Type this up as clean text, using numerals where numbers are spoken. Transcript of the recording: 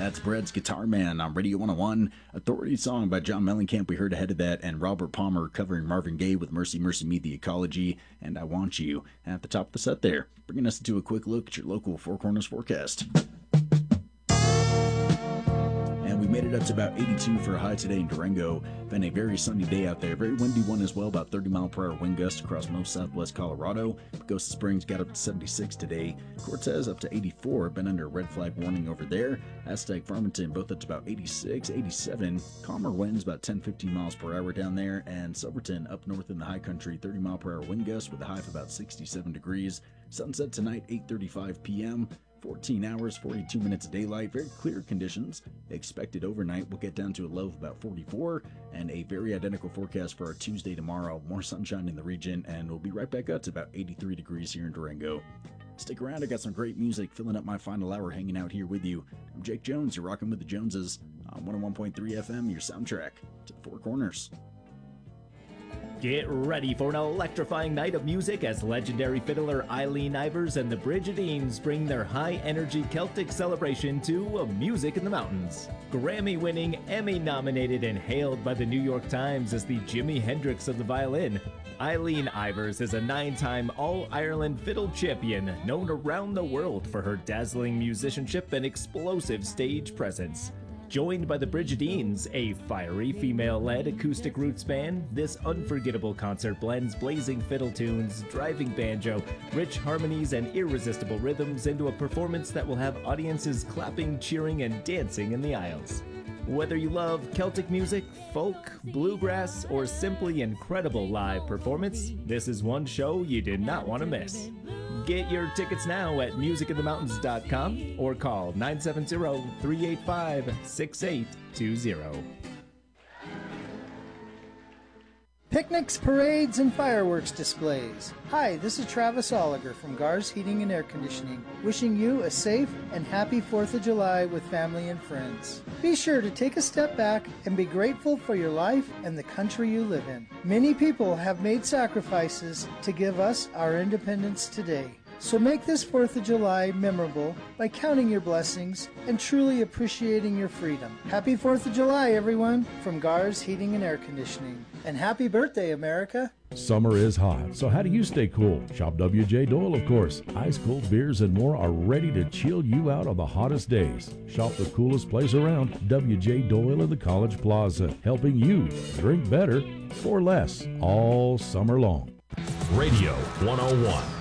That's Brett's Guitar Man on Radio 101. Authority song by John Mellencamp we heard ahead of that, and Robert Palmer covering Marvin Gaye with Mercy Mercy Me, The Ecology, and I Want You at the top of the set there. Bringing us into a quick look at your local Four Corners forecast. We made it up to about 82 for a high today in Durango. Been a very sunny day out there. Very windy one as well, about 30-mile-per-hour wind gusts across most southwest Colorado. Pagosa Springs got up to 76 today. Cortez up to 84. Been under a red flag warning over there. Aztec, Farmington both up to about 86, 87. Calmer winds about 10-15 miles per hour down there. And Silverton up north in the high country, 30-mile-per-hour wind gusts with a high of about 67 degrees. Sunset tonight, 8:35 p.m. 14 hours, 42 minutes of daylight, very clear conditions. Expected overnight will get down to a low of about 44, and a very identical forecast for our Tuesday tomorrow. More sunshine in the region, and we'll be right back up to about 83 degrees here in Durango. Stick around, I got some great music filling up my final hour hanging out here with you. I'm Jake Jones, you're rocking with the Joneses on 101.3 FM, your soundtrack to the Four Corners. Get ready for an electrifying night of music as legendary fiddler Eileen Ivers and the Brigidines bring their high-energy Celtic celebration to Music in the Mountains. Grammy-winning, Emmy-nominated, and hailed by the New York Times as the Jimi Hendrix of the violin, Eileen Ivers is a 9-time All-Ireland fiddle champion known around the world for her dazzling musicianship and explosive stage presence. Joined by the Brigidines, a fiery female-led acoustic roots band, this unforgettable concert blends blazing fiddle tunes, driving banjo, rich harmonies, and irresistible rhythms into a performance that will have audiences clapping, cheering, and dancing in the aisles. Whether you love Celtic music, folk, bluegrass, or simply incredible live performance, this is one show you did not want to miss. Get your tickets now at musicinthemountains.com or call 970-385-6820. Picnics, parades, and fireworks displays. Hi, this is Travis Oliger from Gars Heating and Air Conditioning, wishing you a safe and happy 4th of July with family and friends. Be sure to take a step back and be grateful for your life and the country you live in. Many people have made sacrifices to give us our independence today. So make this 4th of July memorable by counting your blessings and truly appreciating your freedom. Happy 4th of July, everyone, from Gars Heating and Air Conditioning. And happy birthday, America. Summer is hot, so how do you stay cool? Shop W.J. Doyle, of course. Ice cold beers and more are ready to chill you out on the hottest days. Shop the coolest place around, W.J. Doyle in the College Plaza, helping you drink better for less all summer long. Radio 101.